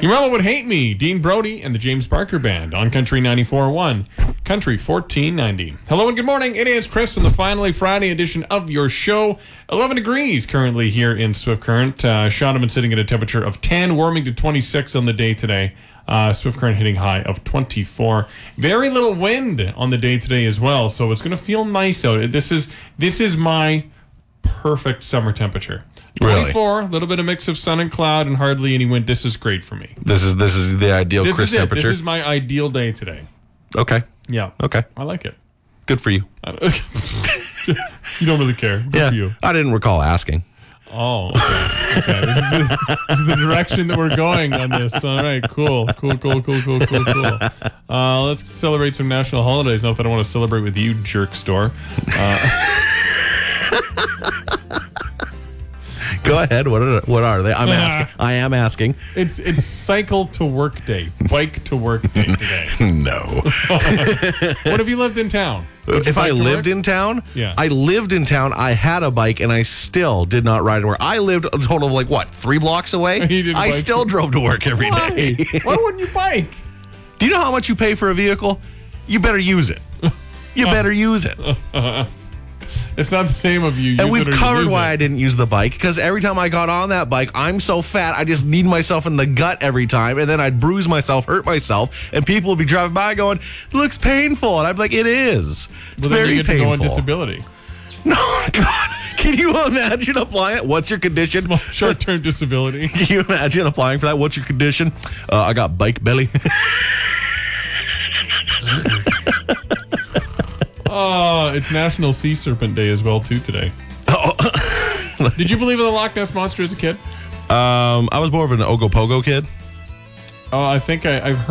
Your mama would hate me. Dean Brody and the James Barker Band on Country 94.1. Country 1490. Hello and good morning. It is Chris on the finally Friday edition of your show. 11 degrees currently here in Swift Current. Shondaman sitting at a temperature of 10, warming to 26 on the day today. Swift Current hitting high of 24. Very little wind on the day today as well, so it's going to feel nice out. This is my perfect summer temperature. 24, a little bit of mix of sun and cloud and hardly any wind. This is great for me. This is the ideal Chris temperature. This is my ideal day today. Okay. Yeah. Okay. I like it. Good for you. You don't really care. Good for you. I didn't recall asking. Oh, okay. This is the direction that we're going on this. All right, cool. Let's celebrate some national holidays. Not that I want to celebrate with you, jerk store. Go ahead. What are they? I'm asking. I am asking. It's cycle to work day, bike to work day today. No. What if you lived in town? If I lived in town? Yeah. I lived in town. I had a bike, and I still did not ride to work. I lived a total of, 3 blocks away? I still drove to work every day. Why wouldn't you bike? Do you know how much you pay for a vehicle? You better use it. You better use it. It's not the same of you. And we've covered why I didn't use the bike, because every time I got on that bike, I'm so fat, I just need myself in the gut every time, and then I'd bruise myself, hurt myself, and people would be driving by going, it looks painful. And I'm like, it is. It's very painful. You get to go on disability. No, God. Can you imagine applying it? What's your condition? Short-term disability. Can you imagine applying for that? What's your condition? I got bike belly. Oh, it's National Sea Serpent Day as well, too, today. Did you believe in the Loch Ness Monster as a kid? I was more of an Ogopogo kid. Oh, I think I've